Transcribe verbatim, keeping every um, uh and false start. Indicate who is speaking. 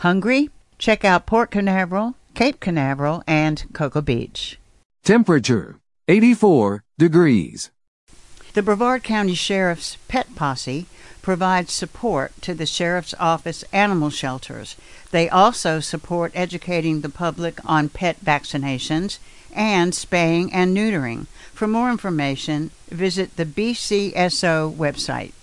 Speaker 1: Hungry? Check out Port Canaveral, Cape Canaveral, and Cocoa Beach.
Speaker 2: Temperature, eighty-four degrees.
Speaker 1: The Brevard County Sheriff's Pet Posse provides support to the Sheriff's Office animal shelters. They also support educating the public on pet vaccinations and spaying and neutering. For more information, visit the B C S O website.